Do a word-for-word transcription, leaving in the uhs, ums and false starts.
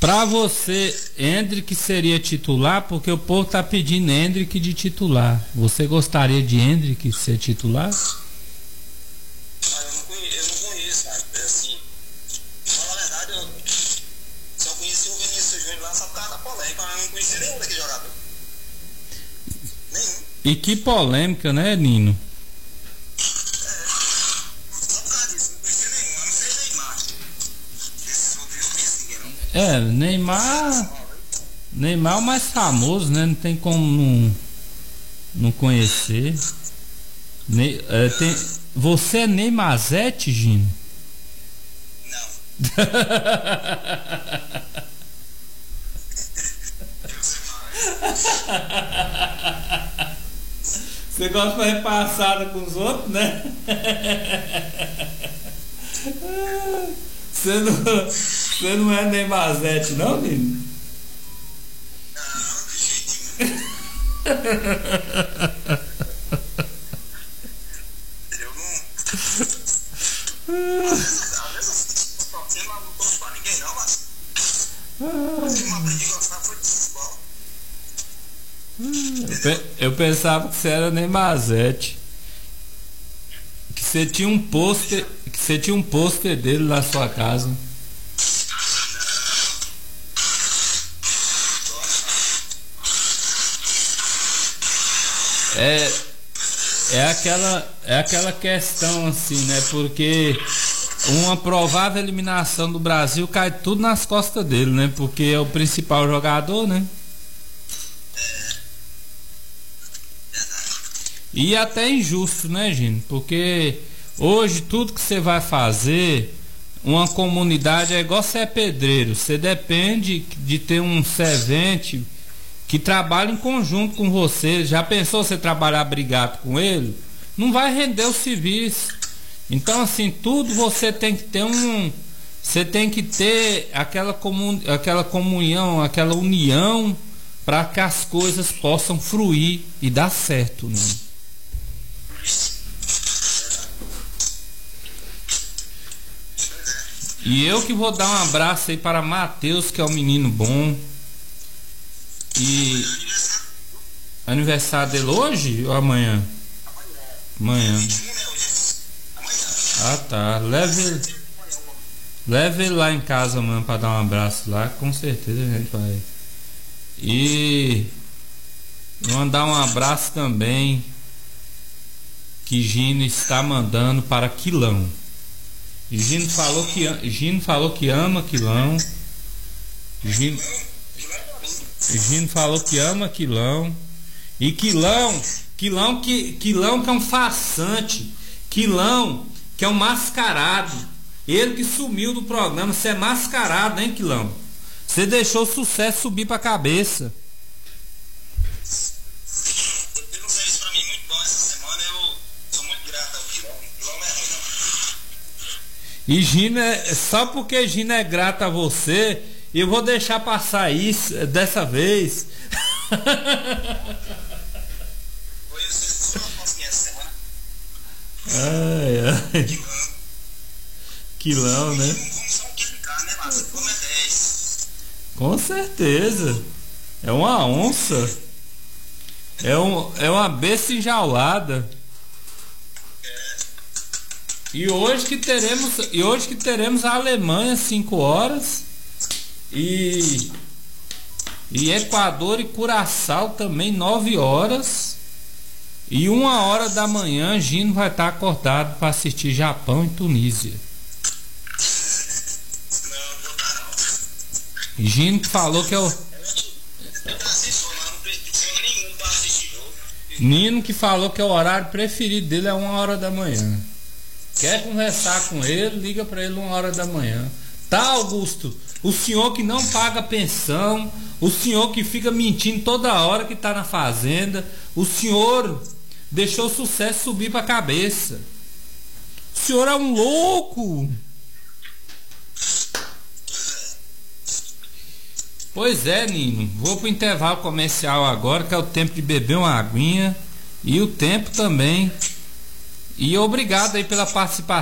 Pra você, Hendrick seria titular, porque o povo tá pedindo Hendrick de titular. Você gostaria de Hendrick ser titular? Ah, eu não conheço, eu não conheço, cara. É assim, pra falar a verdade, eu só conheci o Vinícius Júnior lá só por causa da polêmica, mas eu não conheci nenhum daquele jogador. Nenhum. E que polêmica, né, Nino? É, Neymar. Neymar é o mais famoso, né? Não tem como não, não conhecer. Ne, é, tem, você é Neymazete, Gino? Não. Você gosta de fazer passada com os outros, né? Você não, você não é Neymazete, não, menino? Não, de jeitinho. Eu não. Às vezes, às vezes eu torcendo, mas não torço pra ninguém, não, mas. Eu aprendi a gostar foi de futebol. Eu, pe eu pensava que você era Neymazete. Que você tinha um pôster. Que você tinha um pôster dele na sua casa. É, é aquela é aquela questão assim, né? Porque uma provável eliminação do Brasil cai tudo nas costas dele, né? Porque é o principal jogador, né? E até injusto, né, Gino? Porque hoje tudo que você vai fazer, uma comunidade é igual você é pedreiro. Você depende de ter um servente que trabalha em conjunto com você. Já pensou você trabalhar brigado com ele? Não vai render o serviço. Então, assim, tudo você tem que ter um. Você tem que ter aquela, comun, aquela comunhão, aquela união para que as coisas possam fluir e dar certo, né? E eu que vou dar um abraço aí para Matheus, que é um menino bom. E aniversário dele hoje ou amanhã? Amanhã. Ah, tá. Leve, leve ele lá em casa, mano, para dar um abraço lá. Com certeza a gente vai. E mandar um abraço também que Gino está mandando para Quilão. Gino falou que Gino falou que ama Quilão. Gino, Gino falou que ama Quilão. E Quilão, Quilão que Quilão que é um farsante. Quilão que é um mascarado. Ele que sumiu do programa, você é mascarado, hein, Quilão? Você deixou o sucesso subir pra cabeça. E Gino é, só porque Gino é grato a você, eu vou deixar passar isso dessa vez. Ai, ai. Quilão, né? Com certeza. É uma onça. É, um, é uma besta enjaulada. E hoje que teremos, e hoje que teremos a Alemanha cinco horas e e Equador e Curaçao também nove horas e uma hora da manhã Gino vai estar acordado para assistir Japão e Tunísia. E Gino falou que é o Nino que falou que é o horário preferido dele é uma hora da manhã. Quer conversar com ele, liga para ele uma hora da manhã. Tá, Augusto? O senhor que não paga pensão, o senhor que fica mentindo toda hora que tá na fazenda, o senhor deixou o sucesso subir pra cabeça. O senhor é um louco. Pois é, Nino. Vou pro intervalo comercial agora, que é o tempo de beber uma aguinha e o tempo também. E obrigado aí pela participação.